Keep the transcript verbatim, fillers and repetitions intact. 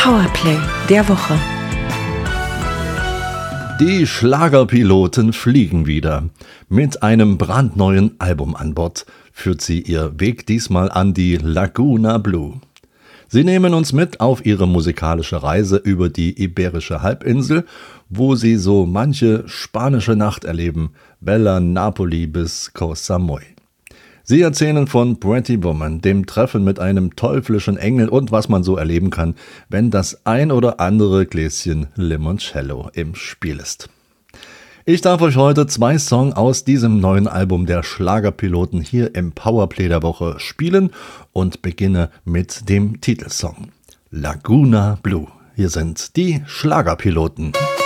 Powerplay der Woche. Die Schlagerpiloten fliegen wieder. Mit einem brandneuen Album an Bord führt sie ihr Weg diesmal an die Laguna Blue. Sie nehmen uns mit auf ihre musikalische Reise über die Iberische Halbinsel, wo sie so manche spanische Nacht erleben, Bella Napoli bis Koh Samui. Sie erzählen von Pretty Woman, dem Treffen mit einem teuflischen Engel und was man so erleben kann, wenn das ein oder andere Gläschen Limoncello im Spiel ist. Ich darf euch heute zwei Songs aus diesem neuen Album der Schlagerpiloten hier im Powerplay der Woche spielen und beginne mit dem Titelsong Laguna Blue. Hier sind die Schlagerpiloten.